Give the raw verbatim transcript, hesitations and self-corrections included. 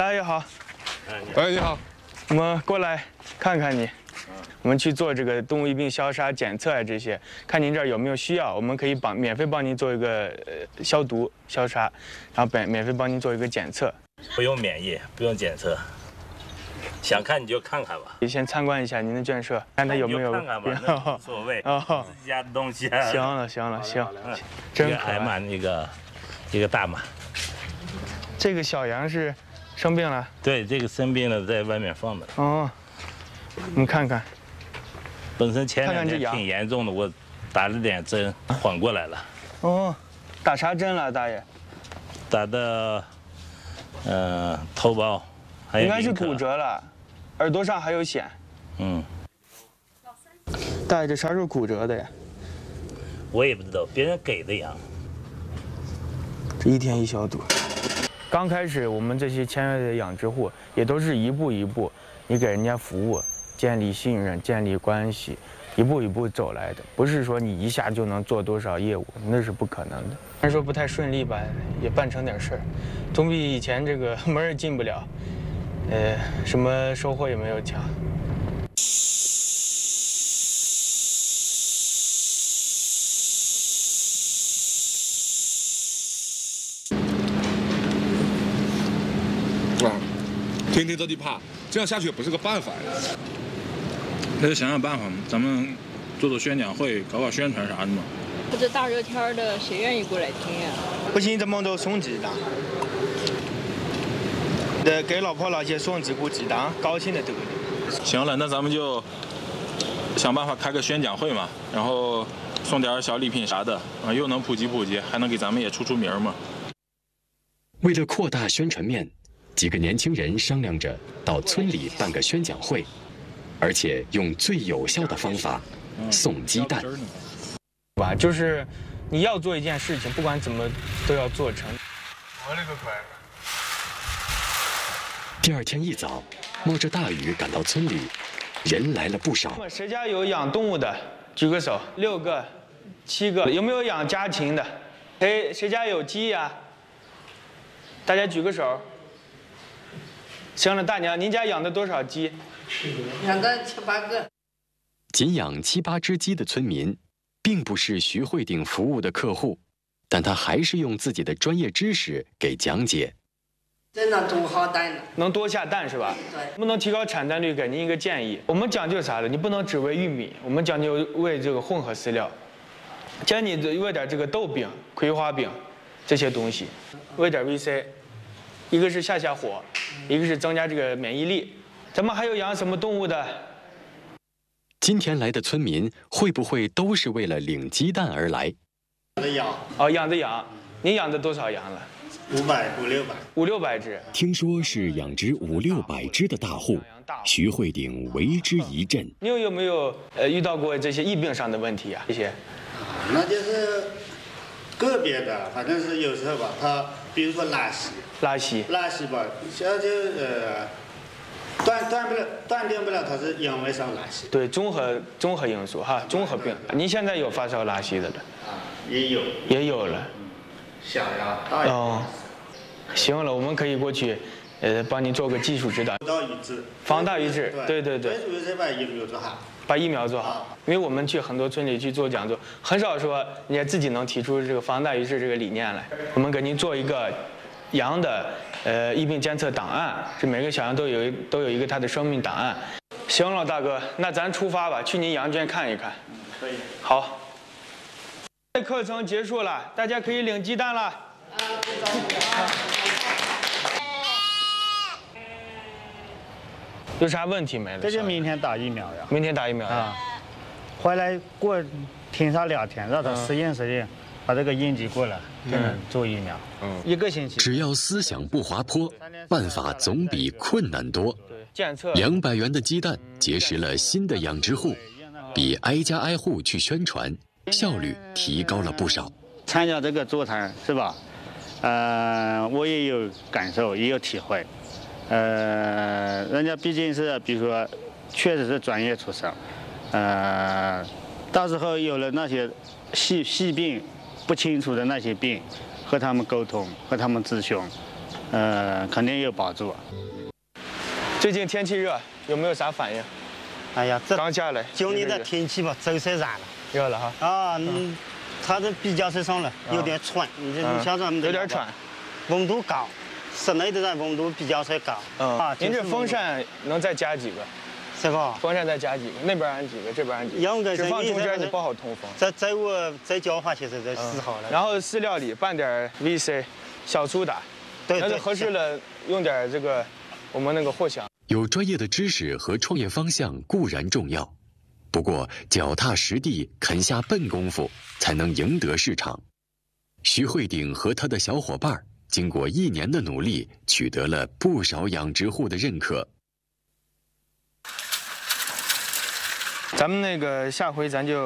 大爷好。 哎，你好。 我们过来看看你。我们去做这个动物疫病消杀检测啊，这些，看您这儿有没有需要，我们可以帮免费帮您做一个呃消毒消杀，然后免免费帮您做一个检测。 不用免疫，不用检测，想看你就看看吧。 你先参观一下您的圈舍，看它有没有。 看看吧，那无所谓。哦，自己家的东西啊。 行了行了行，真可爱。 矮马一个，一个大马。 这个小羊是生病了？ 对，这个生病了，在外面放的。 哦，我们看看。 本身前两天挺严重的，我打了点针，缓过来了。 哦，打啥针了，大爷？ 打的，呃，头孢，还有应该是骨折了，耳朵上还有癣。 嗯。 大爷，这啥时候骨折的呀？ 我也不知道，别人给的羊。 这一天一消毒。刚开始我们这些签约的养殖户也都是一步一步，你给人家服务。建立信任，建立关系，一步一步走来的，不是说你一下就能做多少业务，那是不可能的。虽然说不太顺利吧，也办成点事儿，总比以前这个门也进不了，呃，什么收获也没有强。 啊，天天这地怕，这样下去也不是个办法呀。 那就想想办法嘛，咱们做做宣讲会，搞搞宣传啥的嘛。 或者大热天的，谁愿意过来听呀？ 不行，这么多送鸡蛋，得给老婆老些送几股鸡蛋，高兴的得了。 行了，那咱们就想办法开个宣讲会嘛，然后送点小礼品啥的，啊，又能普及普及，还能给咱们也出出名嘛。 为了扩大宣传面，几个年轻人商量着到村里办个宣讲会。而且用最有效的方法送鸡蛋， 吧，就是你要做一件事情，不管怎么都要做成。我勒个乖！ 第二天一早，冒着大雨赶到村里，人来了不少。 谁家有养动物的，举个手。六个、七个，有没有养家禽的？谁谁家有鸡呀？大家举个手。行了，大娘，您家养的多少鸡？ 养的七八个。 仅养七八只鸡的村民，并不是徐慧鼎服务的客户，但他还是用自己的专业知识给讲解。 这能多好蛋呢？ 能多下蛋是吧？ 对。 不能提高产蛋率，给您一个建议。我们讲究啥的？你不能只喂玉米，我们讲究喂这个混合饲料。建议你喂点这个豆饼、葵花饼这些东西，喂点 V C。一个是下下火，一个是增加这个免疫力。咱们还有养什么动物的？ 今天来的村民会不会都是为了领鸡蛋而来？ 养的羊。 哦，养的羊，您养的多少羊了？ 五百五六百。 五六百只。 听说是养殖五六百只的大户，徐慧鼎为之一振。 你有没有呃遇到过这些疫病上的问题啊？这些？ 啊，那就是个别的，反正是有时候吧，它比如说拉稀。 拉稀。 拉稀吧，像就呃。断断不了，断定不了，它是因为上拉稀。 对，综合综合因素哈，综合病。您现在有发烧拉稀的了？ 啊，也有。 也有了。 小呀，大呀。哦， 行了，我们可以过去，呃，帮您做个技术指导。 防大于治。 防大于治，对对对。 最主要是把疫苗做好。 把疫苗做好，因为我们去很多村里去做讲座，很少说人家自己能提出这个防大于治这个理念来。我们给您做一个羊的。呃，疫病监测档案，这每个小羊都有都有一个它的生命档案。行了，大哥，那咱出发吧，去您羊圈看一看。 可以。 好。课程结束了，大家可以领鸡蛋了。啊，有啥问题没了？ 这就明天打疫苗呀。 明天打疫苗啊。回来过听上两天，让他实验实验。把这个应急过来，就能做疫苗。嗯，一个星期。 只要思想不滑坡，办法总比困难多。 对，检测。 两百元的鸡蛋结识了新的养殖户，比挨家挨户去宣传，效率提高了不少。 参加这个座谈是吧？呃，我也有感受，也有体会。呃，人家毕竟是，比如说，确实是专业出身。呃，到时候有了那些细细病。不清楚的那些病，和他们沟通，和他们咨询， 呃，肯定有帮助。 最近天气热，有没有啥反应？ 哎呀，这刚下来， 今年的天气吧，走色热了。 热了哈。 啊，嗯，它这比较是上了，有点喘。你这你像咱们有点喘， 温度高，室内的这温度比较是高。 嗯啊，您这风扇能再加几个？ 这个风扇再加几个？那边安几个？这边安几个？只放中间你不好通风。 这这我这浇化其实这四好了。 然后饲料里拌点 V C， 小苏打。 对， 要是合适了，用点这个我们那个藿香。 有专业的知识和创业方向固然重要，不过脚踏实地、肯下笨功夫，才能赢得市场。徐慧鼎和他的小伙伴经过一年的努力，取得了不少养殖户的认可。 咱们那个下回咱就。